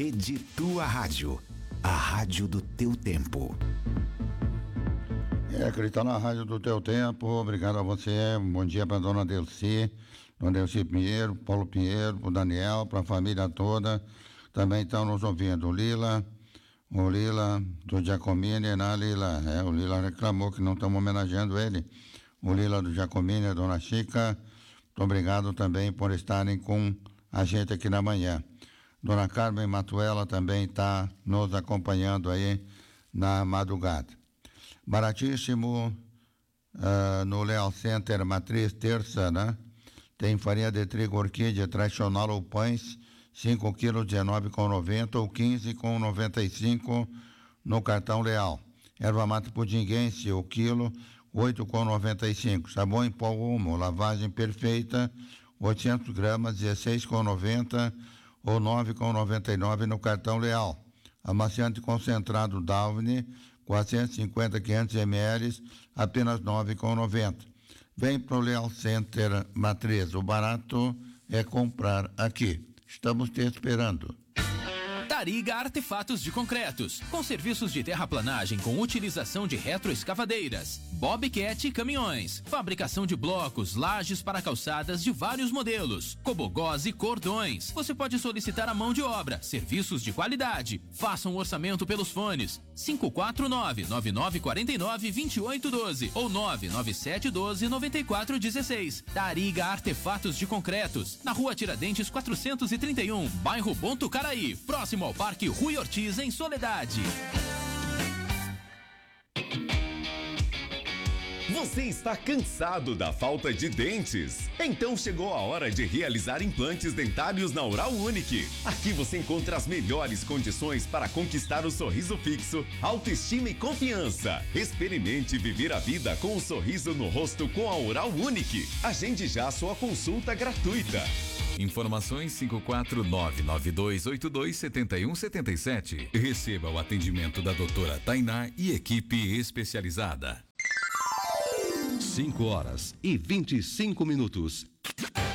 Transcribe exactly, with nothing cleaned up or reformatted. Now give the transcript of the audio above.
Rede Tua Rádio, a rádio do teu tempo. É, acreditar na rádio do teu tempo. Obrigado a você. Bom dia para dona Delci, dona Delci Pinheiro, Paulo Pinheiro, o Daniel, para a família toda. Também estão nos ouvindo o Lila, o Lila do Giacomini, né, Lila? É, o Lila reclamou que não estamos homenageando ele. O Lila do Giacomini, a dona Chica. Muito obrigado também por estarem com a gente aqui na manhã. Dona Carmen Matuela também está nos acompanhando aí na madrugada. Baratíssimo, uh, no Leal Center Matriz, terça, né? Tem farinha de trigo orquídea tradicional ou pães, cinco quilos, dezenove reais e noventa centavos ou quinze reais e noventa e cinco centavos no cartão Leal. Erva mate pudinguense, o quilo, oito reais e noventa e cinco centavos. Sabão em pó Humo, lavagem perfeita, oitocentos gramas, dezesseis reais e noventa centavos ou nove reais e noventa e nove centavos no cartão Leal. Amaciante concentrado Downy, quatrocentos e cinquenta, quinhentos mililitros, apenas nove reais e noventa centavos. Vem para o Leal Center Matriz, o barato é comprar aqui. Estamos te esperando. Tariga Artefatos de Concretos, com serviços de terraplanagem com utilização de retroescavadeiras, bobcat e caminhões, fabricação de blocos, lajes para calçadas de vários modelos, cobogós e cordões. Você pode solicitar a mão de obra, serviços de qualidade. Faça um orçamento pelos fones cinco quatro nove, nove nove quatro nove, dois oito um dois ou nove nove sete um dois, nove quatro um seis. Tariga Artefatos de Concretos, na Rua Tiradentes quatrocentos e trinta e um, bairro Bom Tucaraí, próximo ao Parque Rui Ortiz, em Soledade. Você está cansado da falta de dentes? Então chegou a hora de realizar implantes dentários na Oral Unique. Aqui você encontra as melhores condições para conquistar o sorriso fixo, autoestima e confiança. Experimente viver a vida com um sorriso no rosto com a Oral Unique. Agende já a sua consulta gratuita. Informações cinco quatro nove, nove dois oito dois, sete um sete sete. Receba o atendimento da doutora Tainá e equipe especializada. cinco horas e vinte e cinco minutos.